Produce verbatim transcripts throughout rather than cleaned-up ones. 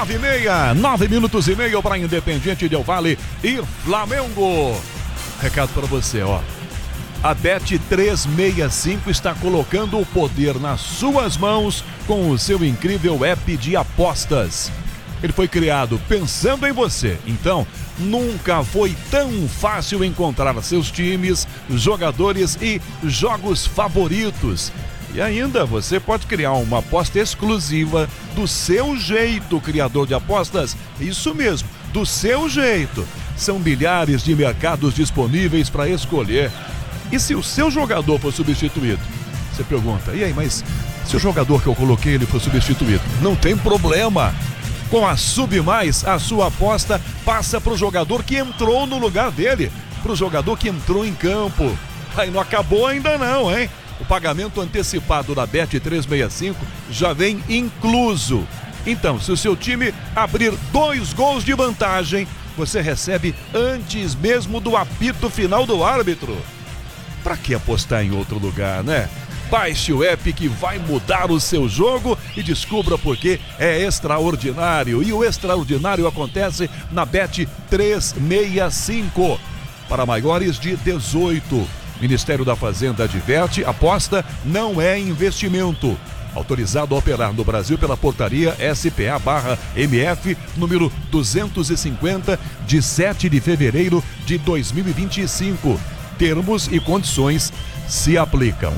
nove e meia, nove minutos e meio para Independiente Del Valle e Flamengo. Recado para você, ó. A Bet trezentos e sessenta e cinco está colocando o poder nas suas mãos com o seu incrível app de apostas. Ele foi criado pensando em você, então nunca foi tão fácil encontrar seus times, jogadores e jogos favoritos. E ainda você pode criar uma aposta exclusiva do seu jeito, criador de apostas. Isso mesmo, do seu jeito. São milhares de mercados disponíveis para escolher. E se o seu jogador for substituído? Você pergunta, e aí, mas se o jogador que eu coloquei ele for substituído? Não tem problema. Com a Submais, a sua aposta passa para o jogador que entrou no lugar dele, para o jogador que entrou em campo. Aí não acabou ainda não, hein? O pagamento antecipado da Bet trezentos e sessenta e cinco já vem incluso. Então, se o seu time abrir dois gols de vantagem, você recebe antes mesmo do apito final do árbitro. Para que apostar em outro lugar, né? Baixe o app que vai mudar o seu jogo e descubra por que é extraordinário. E o extraordinário acontece na Bet trezentos e sessenta e cinco. Para maiores de dezoito. Ministério da Fazenda adverte, aposta não é investimento. Autorizado a operar no Brasil pela portaria S P A barra M F, número duzentos e cinquenta, de sete de fevereiro de dois mil e vinte e cinco. Termos e condições se aplicam.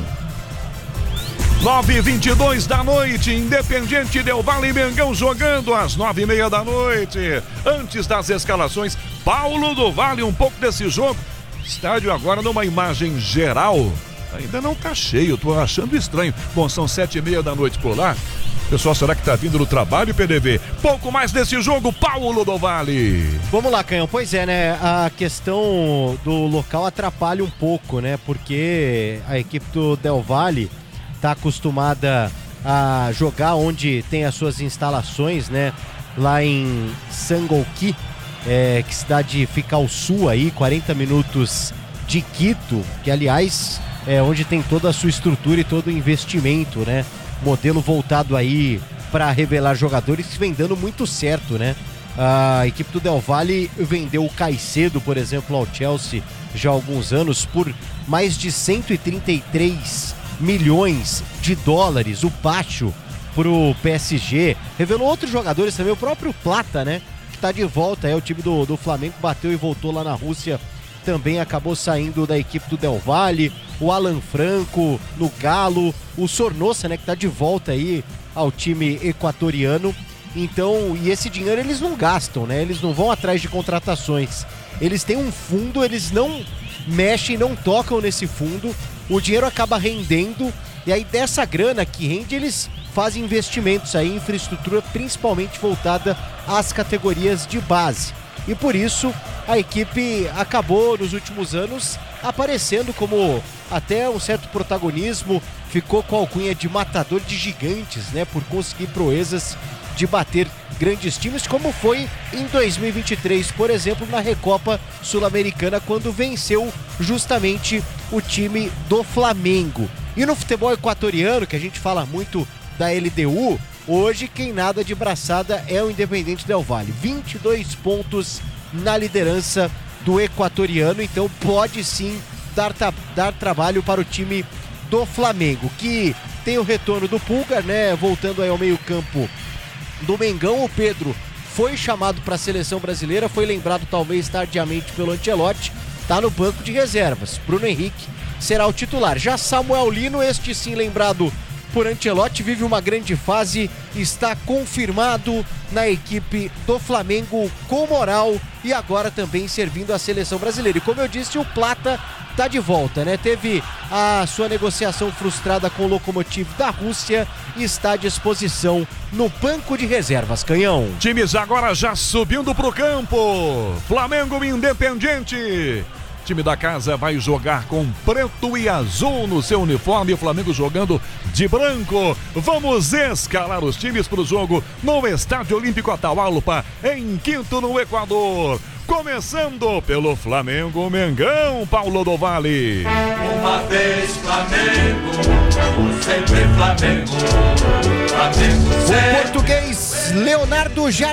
nove e vinte e dois da noite, Independiente Del Valle e Mengão jogando às nove e meia da noite. Antes das escalações, Paulo do Vale, um pouco desse jogo. Estádio agora numa imagem geral. Ainda não tá cheio, tô achando estranho. Bom, são sete e meia da noite por lá. Pessoal, será que tá vindo do trabalho, P D V? Pouco mais desse jogo, Paulo do Vale. Vamos lá, Canhão. Pois é, né? A questão do local atrapalha um pouco, né? Porque a equipe do Del Valle tá acostumada a jogar onde tem as suas instalações, né? Lá em Sangolquí, é, que cidade fica ao sul aí, quarenta minutos de Quito, que aliás é onde tem toda a sua estrutura e todo o investimento, né? Modelo voltado aí para revelar jogadores que vem dando muito certo, né? A equipe do Del Valle vendeu o Caicedo, por exemplo, ao Chelsea já há alguns anos por mais de cento e trinta e três milhões de dólares. O Pacho pro P S G. Revelou outros jogadores também, o próprio Plata, né? Que tá de volta, é o time do, do Flamengo, bateu e voltou lá na Rússia. Também acabou saindo da equipe do Del Valle, o Alan Franco no Galo, o Sornosa, né, que tá de volta aí ao time equatoriano. Então, e esse dinheiro eles não gastam, né? Eles não vão atrás de contratações. Eles têm um fundo, eles não mexem, não tocam nesse fundo. O dinheiro acaba rendendo e aí dessa grana que rende, eles fazem investimentos aí em infraestrutura, principalmente voltada às categorias de base. E por isso a equipe acabou nos últimos anos aparecendo como até um certo protagonismo, ficou com a alcunha de matador de gigantes, né, por conseguir proezas de bater grandes times, como foi em dois mil e vinte e três, por exemplo, na Recopa Sul-Americana, quando venceu justamente o time do Flamengo. E no futebol equatoriano, que a gente fala muito da L D U, hoje quem nada de braçada é o Independiente Del Valle, vinte e dois pontos na liderança do equatoriano, então pode sim dar, dar trabalho para o time do Flamengo, que tem o retorno do Pulgar, né, voltando aí ao meio campo do Mengão. O Pedro foi chamado para a seleção brasileira, foi lembrado talvez tardiamente pelo Ancelotti, tá no banco de reservas. Bruno Henrique será o titular. Já Samuel Lino, este sim lembrado por Ancelotti, vive uma grande fase, está confirmado na equipe do Flamengo com moral e agora também servindo a seleção brasileira. E como eu disse, o Plata tá de volta, né? Teve a sua negociação frustrada com o Lokomotiv da Rússia e está à disposição no banco de reservas, Canhão. Times agora já subindo pro campo. Flamengo Independiente. Time da casa vai jogar com preto e azul no seu uniforme, o Flamengo jogando de branco. Vamos escalar os times para o jogo no Estádio Olímpico Atahualpa, em Quito, no Equador. Começando pelo Flamengo, Mengão, Paulo do Vale. Uma vez Flamengo, sempre Flamengo. Flamengo sempre. O português Leonardo Jardim